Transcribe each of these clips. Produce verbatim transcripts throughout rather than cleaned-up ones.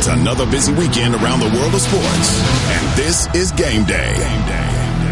It's another busy weekend around the world of sports, and this is Game Day. Game Day.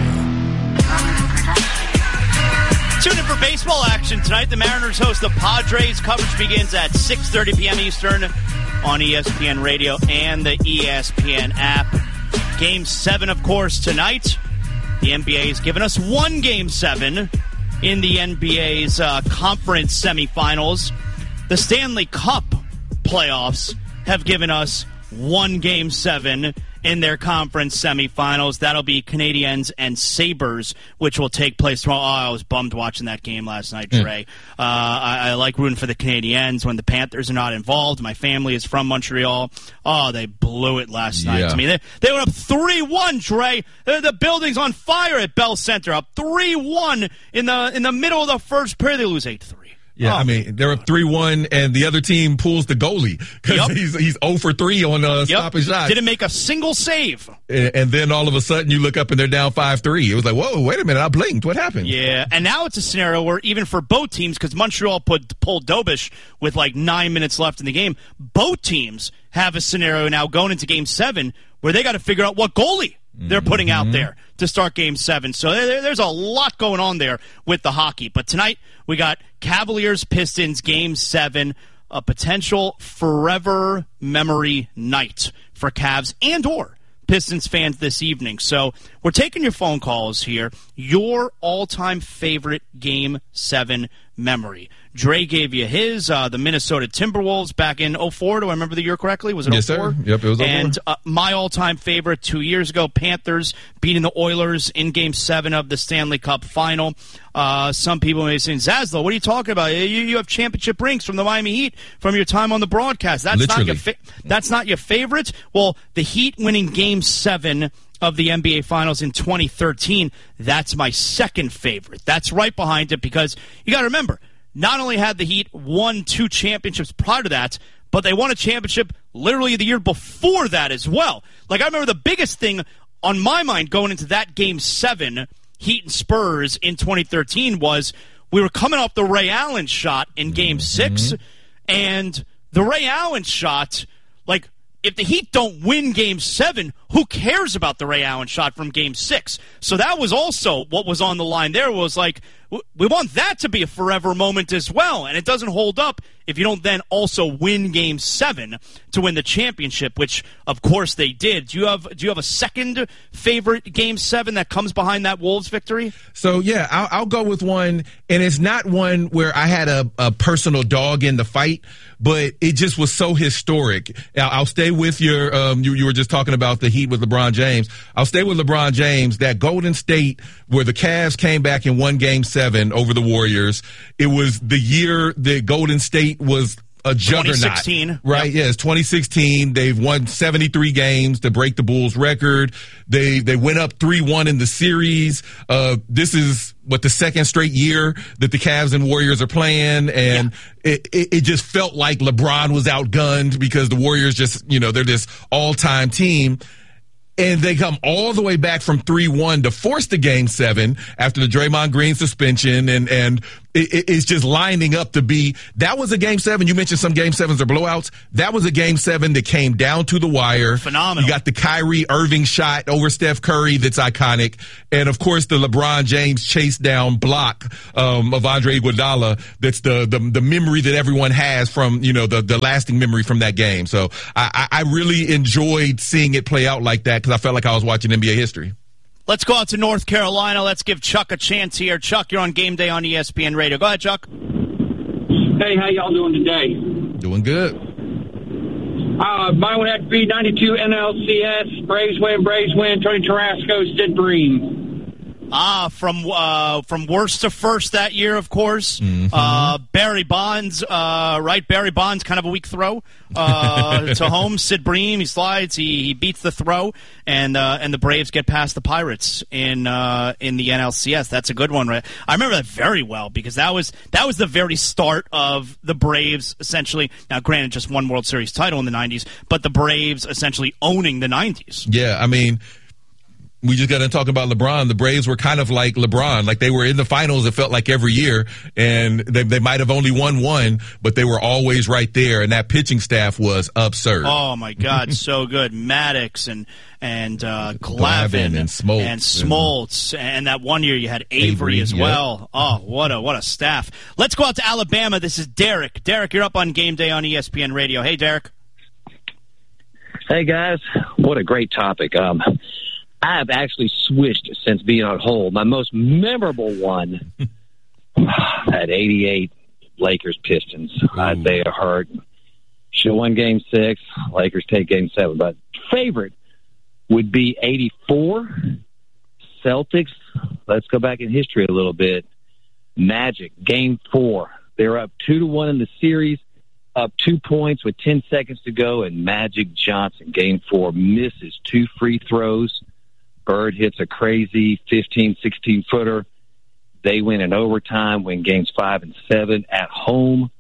Tune in for baseball action tonight. The Mariners host the Padres. Coverage begins at six thirty p.m. Eastern on E S P N Radio and the E S P N app. Game seven, of course, tonight. The N B A has given us one Game seven in the N B A's uh, conference semifinals. The Stanley Cup playoffs have given us one Game seven in their conference semifinals. That'll be Canadiens and Sabres, which will take place tomorrow. Oh, I was bummed watching that game last night, Trey. Mm. Uh, I, I like rooting for the Canadiens when the Panthers are not involved. My family is from Montreal. Oh, they blew it last night. Yeah. I mean, they, they went up three one, Trey. The, the building's on fire at Bell Center. Up three one in the in the middle of the first period. They lose eight three. Yeah, oh, I mean, they're up three one, and the other team pulls the goalie because yep. he's he's zero for three on uh, yep. stopping shots. Didn't make a single save. And, and then all of a sudden you look up and they're down five three. It was like, whoa, wait a minute, I blinked. What happened? Yeah, and now it's a scenario where even for both teams, because Montreal put pulled Dobish with like nine minutes left in the game, both teams have a scenario now going into Game seven where they got to figure out what goalie they're putting mm-hmm. out there to start Game seven. So there, there's a lot going on there with the hockey. But tonight we got Cavaliers-Pistons Game seven, a potential forever memory night for Cavs and or Pistons fans this evening. So we're taking your phone calls here. Your all-time favorite Game seven memory. Dre gave you his, uh, the Minnesota Timberwolves back in oh four. Do I remember the year correctly? Was it yes, oh four? Sir. Yep, it was oh four. And uh, my all-time favorite two years ago, Panthers beating the Oilers in Game seven of the Stanley Cup Final. Uh, some people may say, Zaslow, what are you talking about? You, you have championship rings from the Miami Heat from your time on the broadcast. That's Literally. not your fa- That's not your favorite? Well, the Heat winning Game seven of the N B A Finals in twenty thirteen, that's my second favorite. That's right behind it because you got to remember, not only had the Heat won two championships prior to that, but they won a championship literally the year before that as well. Like, I remember the biggest thing on my mind going into that Game seven, Heat and Spurs in twenty thirteen, was we were coming off the Ray Allen shot in Game six, mm-hmm. and the Ray Allen shot, like, if the Heat don't win Game seven, who cares about the Ray Allen shot from Game six? So that was also what was on the line there, was like, we want that to be a forever moment as well, and it doesn't hold up if you don't then also win Game seven to win the championship, which, of course, they did. Do you have do you have a second favorite Game seven that comes behind that Wolves victory? So, yeah, I'll, I'll go with one, and it's not one where I had a, a personal dog in the fight, but it just was so historic. I'll, I'll stay with your um, – you, you were just talking about the Heat with LeBron James. I'll stay with LeBron James, that Golden State where the Cavs came back and won Game seven over the Warriors. It was the year that Golden State was a juggernaut. twenty sixteen. Right, yep. Yes, twenty sixteen. They've won seventy-three games to break the Bulls record. They they went up three one in the series. Uh, this is, what, the second straight year that the Cavs and Warriors are playing, and yeah. it, it, it just felt like LeBron was outgunned because the Warriors just, you know, they're this all-time team. And they come all the way back from three one to force the Game seven after the Draymond Green suspension, and and it, it's just lining up to be. That was a Game seven. You mentioned some Game sevens or blowouts. That was a Game seven that came down to the wire. Phenomenal. You got the Kyrie Irving shot over Steph Curry that's iconic, and of course the LeBron James chase down block um, of Andre Iguodala. That's the, the the memory that everyone has from, you know, the the lasting memory from that game. So I, I really enjoyed seeing it play out like that, because I felt like I was watching N B A history. Let's go out to North Carolina. Let's give Chuck a chance here. Chuck, you're on Game Day on E S P N Radio. Go ahead, Chuck. Hey, how y'all doing today? Doing good. Uh, mine would have to be ninety-two N L C S. Braves win, Braves win. Tony Tarasco, Sid Bream. Ah, from uh, from worst to first that year, of course. Mm-hmm. Uh, Barry Bonds, uh, right? Barry Bonds, kind of a weak throw uh, to home. Sid Bream, he slides, he, he beats the throw, and uh, and the Braves get past the Pirates in uh, in the N L C S. That's a good one, right? I remember that very well, because that was that was the very start of the Braves, essentially. Now, granted, just one World Series title in the nineties, but the Braves essentially owning the nineties. Yeah, I mean, we just got to talk about LeBron. The Braves were kind of like LeBron. Like they were in the finals, it felt like every year, and they, they might have only won one, but they were always right there, and that pitching staff was absurd. Oh, my God, so good. Maddox and and uh, Glavine and Smoltz. And Smoltz. And, and that one year you had Avery, Avery as yep. well. Oh, what a what a staff. Let's go out to Alabama. This is Derek. Derek, you're up on Game Day on E S P N Radio. Hey, Derek. Hey, guys. What a great topic. Um I have actually switched since being on hold. My most memorable one at eighty-eight Lakers Pistons. Uh, they are hurt. Should have won game six. Lakers take game seven. But favorite would be eighty-four Celtics. Let's go back in history a little bit. Magic, game four. They were up two to one in the series, up two points with ten seconds to go, and Magic Johnson, game four, misses two free throws. Bird hits a crazy fifteen, sixteen-footer. They win in overtime, win games five and seven at home.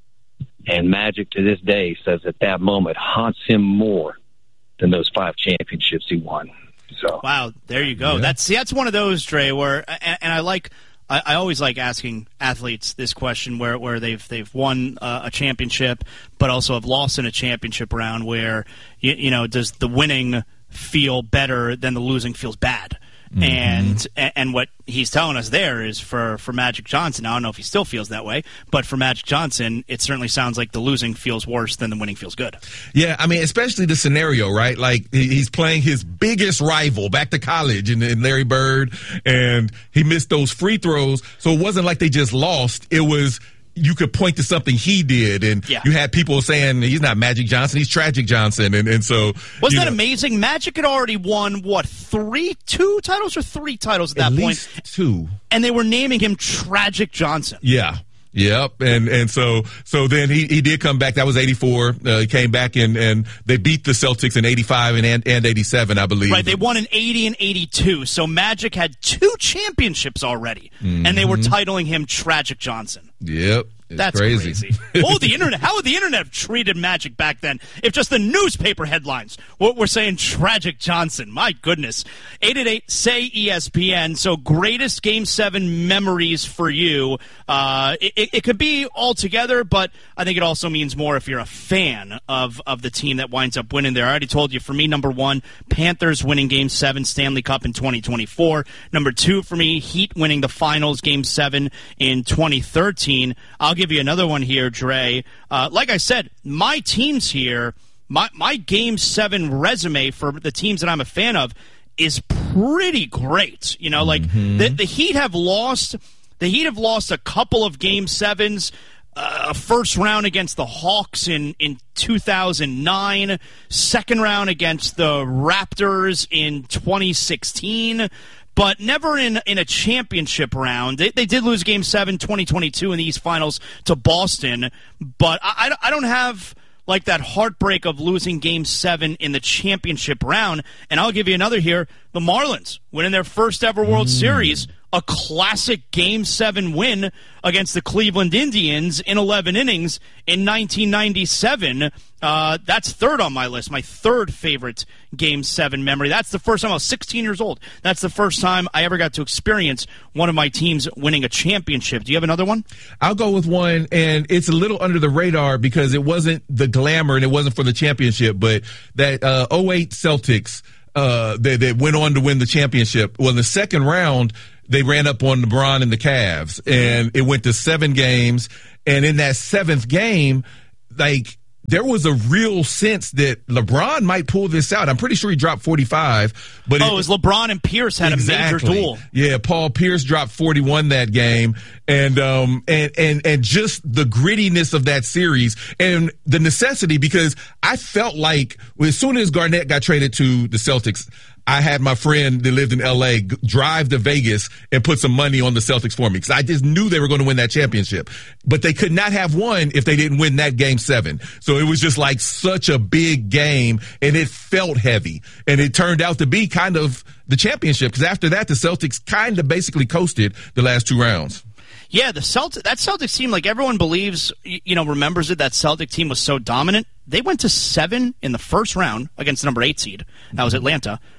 And Magic, to this day, says at that moment haunts him more than those five championships he won. So, wow, there you go. Yeah. That's see, that's one of those, Dre, where and, and I like I, I always like asking athletes this question where where they've they've won uh, a championship, but also have lost in a championship round. Where you, you know, does the winning feel better than the losing feels bad? Mm-hmm. And and what he's telling us there is for, for Magic Johnson, I don't know if he still feels that way, but for Magic Johnson, it certainly sounds like the losing feels worse than the winning feels good. Yeah, I mean, especially the scenario, right? Like, he's playing his biggest rival back to college in, in Larry Bird, and he missed those free throws, so it wasn't like they just lost. It was you could point to something he did, and yeah. you had people saying he's not Magic Johnson, he's Tragic Johnson, and, and so wasn't that know, amazing? Magic had already won what three, two titles or three titles at that at point, least two, and they were naming him Tragic Johnson. Yeah. Yep, and and so so then he, he did come back. That was eighty-four. Uh, he came back and, and they beat the Celtics in eighty-five and, and and eighty-seven, I believe. Right, they won in eighty and eighty-two. So Magic had two championships already, mm-hmm. and they were titling him Tragic Johnson. Yep. It's That's crazy. crazy. Oh, the internet! How would the internet have treated Magic back then? If just the newspaper headlines were saying Tragic Johnson, my goodness. eight eight eight say E S P N. So greatest Game Seven memories for you. Uh, it, it could be all together, but I think it also means more if you're a fan of of the team that winds up winning there. I already told you. For me, number one, Panthers winning Game Seven Stanley Cup in twenty twenty-four. Number two for me, Heat winning the Finals Game Seven in twenty thirteen. I'll give you another one here, Dre. Uh, like I said, my teams here, my my Game Seven resume for the teams that I'm a fan of is pretty great. You know, like mm-hmm. the the Heat have lost. The Heat have lost a couple of Game Sevens. Uh, a first round against the Hawks in, in two thousand nine, second round against the Raptors in twenty sixteen, but never in, in a championship round. They, they did lose Game seven twenty twenty-two in the East Finals to Boston, but I, I don't have like that heartbreak of losing Game seven in the championship round. And I'll give you another here. The Marlins winning their first ever World mm. Series, a classic Game seven win against the Cleveland Indians in eleven innings in nineteen ninety-seven. Uh, that's third on my list, my third favorite Game seven memory. That's the first time I was sixteen years old. That's the first time I ever got to experience one of my teams winning a championship. Do you have another one? I'll go with one, and it's a little under the radar because it wasn't the glamour and it wasn't for the championship, but that uh, oh eight Celtics, uh, they, they went on to win the championship. Well, in the second round, they ran up on LeBron and the Cavs, and it went to seven games. And in that seventh game, like, there was a real sense that LeBron might pull this out. I'm pretty sure he dropped forty-five. But oh, it, it was LeBron and Pierce had exactly. a major duel. Yeah, Paul Pierce dropped forty-one that game. And, um, and, and, and just the grittiness of that series and the necessity, because I felt like as soon as Garnett got traded to the Celtics, I had my friend that lived in L A g- drive to Vegas and put some money on the Celtics for me because I just knew they were going to win that championship. But they could not have won if they didn't win that Game seven. So it was just like such a big game, and it felt heavy. And it turned out to be kind of the championship because after that, the Celtics kind of basically coasted the last two rounds. Yeah, the Celtic that Celtics team, like everyone believes, you know, remembers it. That Celtic team was so dominant. They went to seven in the first round against the number eight seed. That was Atlanta.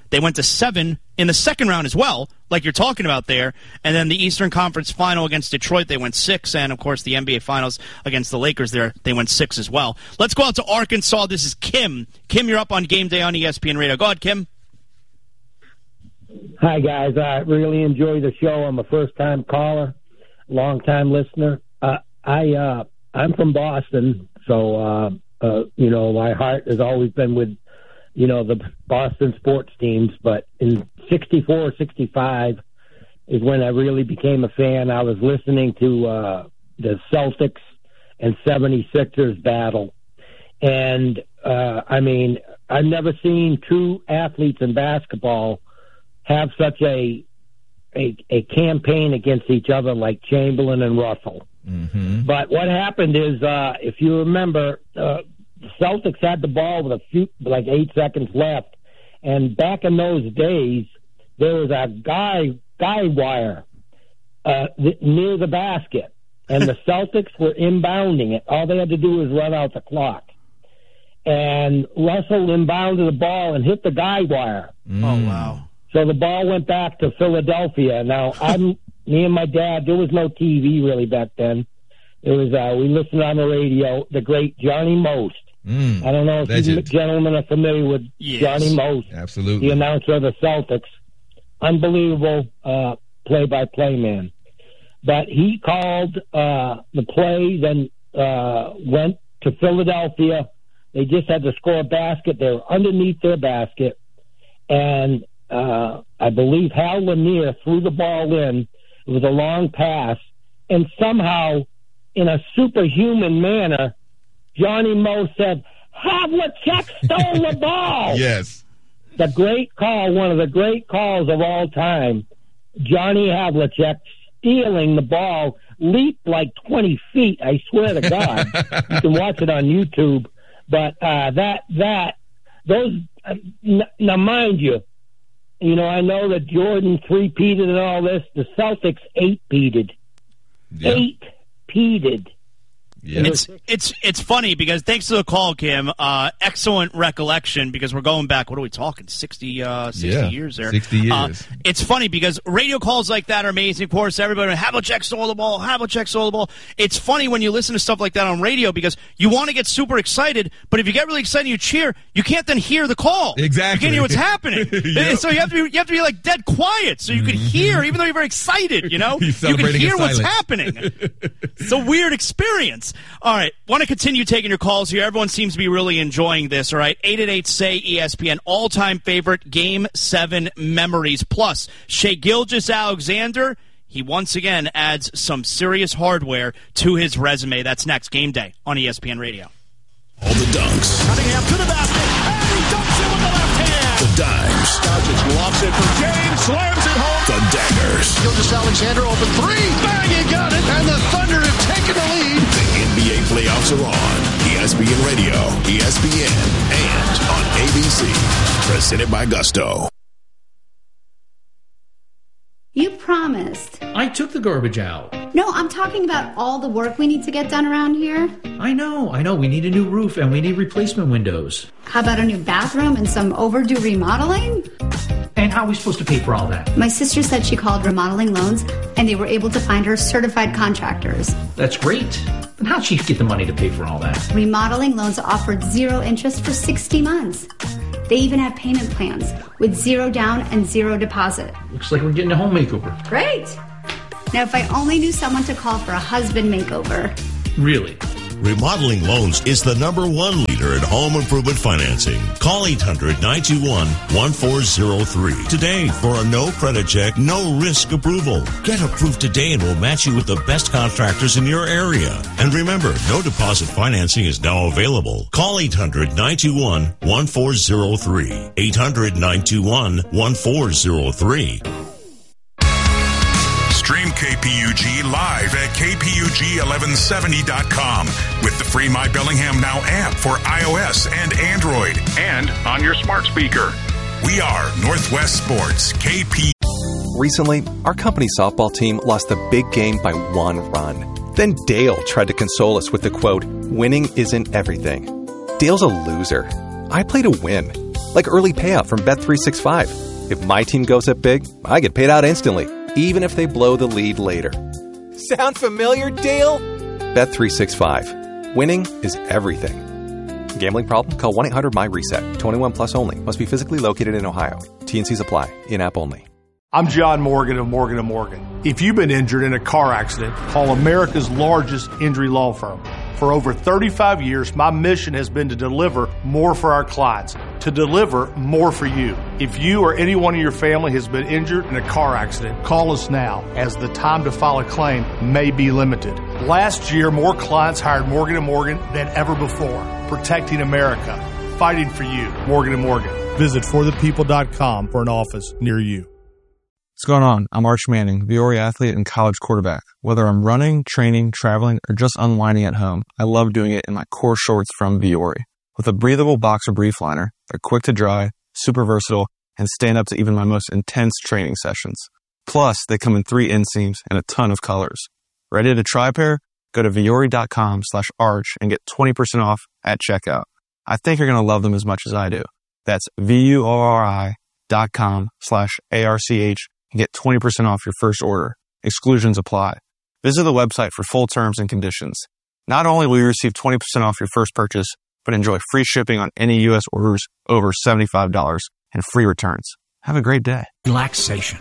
They went to seven in the second round as well, like you're talking about there. And then the Eastern Conference Final against Detroit, they went six. And, of course, the N B A Finals against the Lakers there, they went six as well. Let's go out to Arkansas. This is Kim. Kim, you're up on Game Day on E S P N Radio. Go ahead, Kim. Hi, guys. I really enjoy the show. I'm a first-time caller, long-time listener. Uh, I, uh, I'm from Boston, so, uh, uh, you know, my heart has always been with, you know, the Boston sports teams. But in sixty-four, sixty-five is when I really became a fan. I was listening to uh, the Celtics and seventy-sixers battle. And, uh, I mean, I've never seen two athletes in basketball have such a, a a campaign against each other like Chamberlain and Russell. Mm-hmm. But what happened is, uh, if you remember, uh, the Celtics had the ball with a few, like eight seconds left, and back in those days, there was a guy guy wire uh, th- near the basket, and the Celtics were inbounding it. All they had to do was run out the clock. And Russell inbounded the ball and hit the guy wire. Mm. Oh, wow. So the ball went back to Philadelphia. Now, I'm me and my dad, there was no T V really back then. It was, uh, we listened on the radio, the great Johnny Most. Mm, I don't know if you gentlemen are familiar with yes. Johnny Most. Absolutely. The announcer of the Celtics. Unbelievable uh, play-by-play man. But he called uh, the play, then uh, went to Philadelphia. They just had to score a basket. They were underneath their basket. And uh, I believe Hal Lanier threw the ball in. It was a long pass. And somehow, in a superhuman manner, Johnny Most said, Havlicek stole the ball. Yes. The great call, one of the great calls of all time. Johnny Havlicek stealing the ball, leaped like twenty feet. I swear to God. You can watch it on YouTube. But uh, that, that, those, uh, n- now mind you, you know, I know that Jordan three-peated and all this. The Celtics eight-peated. Yeah. Eight-peated. Yeah. It's it's it's funny because thanks to the call, Kim, uh, excellent recollection because we're going back, what are we talking, sixty, uh, sixty yeah, years there. sixty years. Uh, it's funny because radio calls like that are amazing. Of course, everybody, Havlicek stole the ball, Havlicek stole the ball. It's funny when you listen to stuff like that on radio because you want to get super excited, but if you get really excited and you cheer, you can't then hear the call. Exactly. You can't hear what's happening. Yep. So you have to be, you have to be like dead quiet so you can mm-hmm. hear, even though you're very excited, you know? You can hear what's happening. It's a weird experience. All right. Want to continue taking your calls here. Everyone seems to be really enjoying this, all right? eight eight eight, S A Y, E S P N, all-time favorite Game seven memories. Plus, Shai Gilgeous-Alexander, he once again adds some serious hardware to his resume. That's next, Game Day on E S P N Radio. All the dunks. Cunningham to the basket, and he dunks it with the left hand. The dimes. Doncic lobs it for James, slams it home. The daggers. Gilgeous-Alexander open three, bang, he got it, and the Thunder have taken the lead. The N B A playoffs are on. E S P N Radio, E S P N, and on A B C. Presented by Gusto. You promised. I took the garbage out. No, I'm talking about all the work we need to get done around here. I know, I know. We need a new roof and we need replacement windows. How about a new bathroom and some overdue remodeling? And how are we supposed to pay for all that? My sister said she called Remodeling Loans and they were able to find her certified contractors. That's great. But how'd she get the money to pay for all that? Remodeling Loans offered zero interest for sixty months. They even have payment plans with zero down and zero deposit. Looks like we're getting a home makeover. Great. Now, if I only knew someone to call for a husband makeover. Really? Remodeling Loans is the number one leader in home improvement financing. Call eight hundred, nine two one, one four zero three today for a no credit check, no risk approval. Get approved today and we'll match you with the best contractors in your area. And remember, no deposit financing is now available. Call eight hundred, nine two one, one four zero three. eight hundred, nine two one, one four zero three. Stream K P U G live at K P U G eleven seventy dot com with the free My Bellingham Now app for iOS and Android and on your smart speaker. We are Northwest Sports, K P. Recently, our company softball team lost a big game by one run. Then Dale tried to console us with the quote, "Winning isn't everything." Dale's a loser. I play to win. Like early payout from Bet three sixty-five. If my team goes up big, I get paid out instantly, even if they blow the lead later. Sound familiar, Dale? Bet three sixty-five. Winning is everything. Gambling problem? Call one eight hundred M Y reset. twenty-one plus only. Must be physically located in Ohio. T N Cs apply. In-app only. I'm John Morgan of Morgan and Morgan. If you've been injured in a car accident, call America's largest injury law firm. For over thirty-five years, my mission has been to deliver more for our clients, to deliver more for you. If you or anyone in your family has been injured in a car accident, call us now, as the time to file a claim may be limited. Last year, more clients hired Morgan and Morgan than ever before, protecting America, fighting for you. Morgan and Morgan. Visit for the people dot com for an office near you. What's going on? I'm Arch Manning, Viore athlete and college quarterback. Whether I'm running, training, traveling, or just unwinding at home, I love doing it in my core shorts from Viore. With a breathable boxer brief liner, they're quick to dry, super versatile, and stand up to even my most intense training sessions. Plus, they come in three inseams and a ton of colors. Ready to try a pair? Go to Viore.com slash arch and get twenty percent off at checkout. I think you're going to love them as much as I do. That's V-U-O-R-I dot com slash A-R-C-H and get twenty percent off your first order. Exclusions apply. Visit the website for full terms and conditions. Not only will you receive twenty percent off your first purchase, but enjoy free shipping on any U S orders over seventy-five dollars and free returns. Have a great day. Relaxation.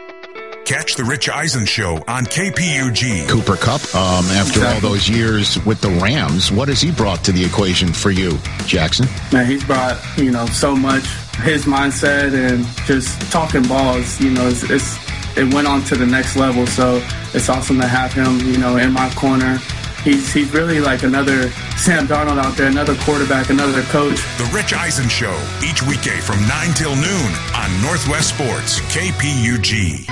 Catch the Rich Eisen Show on K P U G. Cooper Kupp, um, after all those years with the Rams, what has he brought to the equation for you, Jackson? Man, he's brought, you know, so much. His mindset and just talking balls, you know, it's, it's it went on to the next level. So it's awesome to have him, you know, in my corner. He's he's really like another Sam Darnold out there, another quarterback, another coach. The Rich Eisen Show, each weekday from nine till noon on Northwest Sports, K P U G.